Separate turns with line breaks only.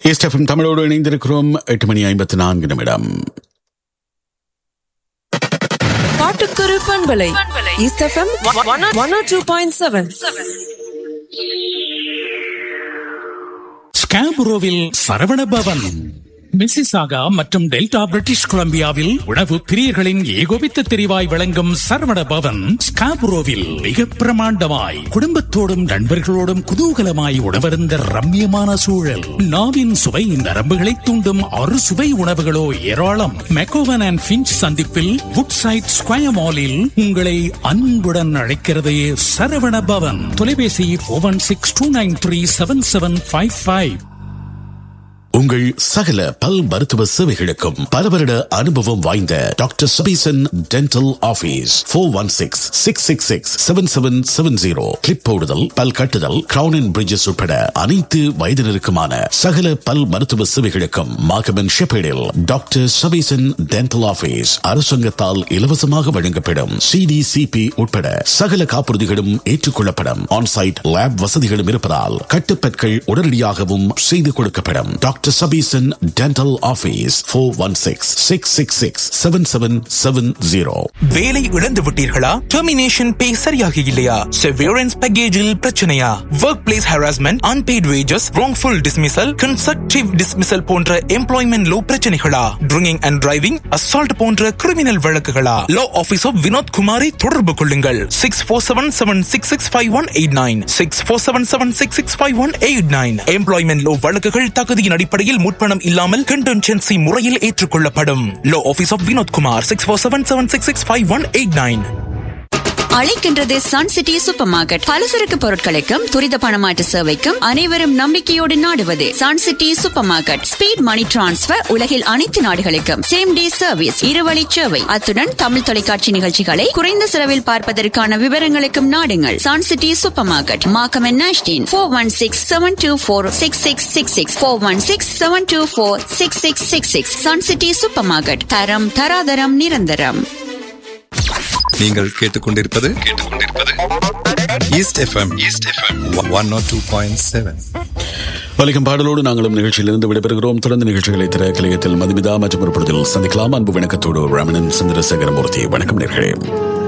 SFM தமிழோடு இணைந்திருக்கிறோம். 8:54
காட்டுக்கரு பண்பலை எஸ்எஃப்எம் 102.7.
ஸ்காபுரோவில் சரவண பவன், மிசிசாகா மற்றும் டெல்டா பிரிட்டிஷ் கொலம்பியாவில் உணவு பிரியர்களின் ஏகோபித்த தெரிவாய் வழங்கும் சரவண பவன் ஸ்காபுரோவில் மிக பிரமாண்டமாய் குடும்பத்தோடும் நண்பர்களோடும் குதூகலமாய் உணவருந்த ரம்மியமான சூழல். நாவின் சுவை நரம்புகளை தூண்டும் அறு சுவை உணவுகளோ ஏராளம். மெக்கோவன் அண்ட் பிஞ்ச் சந்திப்பில் வுட்சைட் ஸ்கொயர் மாலில் உங்களை அன்புடன் அழைக்கிறது சரவண பவன். தொலைபேசி 4162937755.
உங்கள் சகல பல் மருத்துவ சேவைகளுக்கும் பல வருட அனுபவம் வாய்ந்த doctor Sabesan dental office 416-666-7770. Clip போடுதல், பல் கட்டுதல், கிரவுன் அண்ட் பிரிட்ஜஸ் உட்பட அனைத்து வயதினருக்குமான சகல பல் மருத்துவ சேவைகளுக்கும் மாகமன் ஷெப்பேடில் டாக்டர் சபீசன் டென்டல் ஆபீஸ் அரசாங்கத்தால் இலவசமாக வழங்கப்படும் CDCP உட்பட சகல காப்புறுதிகளும் ஏற்றுக்கொள்ளப்படும். ஆன்சைட் லேப் வசதிகளும் இருப்பதால் கட்டுப்பற்கள் உடனடியாகவும் செய்து கொடுக்கப்படும். Doctor Sabesan dental office 416-666-7770.
வேலை இழந்து விட்டீர்களா? டெர்மினேஷன் பே சரியாக இல்லையா? செவரன்ஸ் பேக்கேஜில் பிரச்சனையா? Work place harassment, unpaid wages, wrongful dismissal, constructive dismissal போன்ற employment low பிரச்சனைகளா? Drinking and driving, assault போன்ற criminal வழக்குகளா? Law office of Vinod குமாரை தொடர்பு கொள்ளுங்கள். 6477665189 6477665189. எம்ப்ளாய்மெண்ட் லோ வழக்குகள் தகுதியின் அடிப்படையில் முற்பணம் இல்லாமல் கண்டென்சென்சி முறையில் ஏற்றுக்கொள்ளப்படும். Low office of Vinod Kumar 6477665189.
அழைக்கின்றது சன் சிட்டி சூப்பர் மார்க்கெட். பலசரக்கு பொருட்களுக்கும் துரித பணமாற்று சேவைக்கும் அனைவரும் நம்பிக்கையோடு நாடுவது Sun city super market. Speed மணி டிரான்ஸ்பர், உலகில் அனைத்து நாடுகளுக்கும் சேம் டே சர்வீஸ், இருவழி சேவை. அத்துடன் தமிழ் தொலைக்காட்சி நிகழ்ச்சிகளை குறைந்த செலவில் பார்ப்பதற்கான விவரங்களுக்கும் நாடுங்கள் Sun city super market, Markham and நாஷ்டின். 416-724-6666 416-724-6666. Sun city super market. தரம் தராதரம் நிரந்தரம்.
நீங்கள் கேட்டுக்கொண்டிருப்பது ஈஸ்ட் எஃப்எம் 102.7.
வலிக்கும் பாடலோடு நாங்களும் நிகழ்ச்சியிலிருந்து விடைபெறுகிறோம். தொடர்ந்து நிகழ்ச்சிகளை திற கலையத்தில் மதுமிதா மற்றும் ஒரு பொழுதில் சந்திக்கலாம். அன்பு வணக்கத்தோடு ரமணன் சந்திரசேகரமூர்த்தி. வணக்கம் நேர்களே.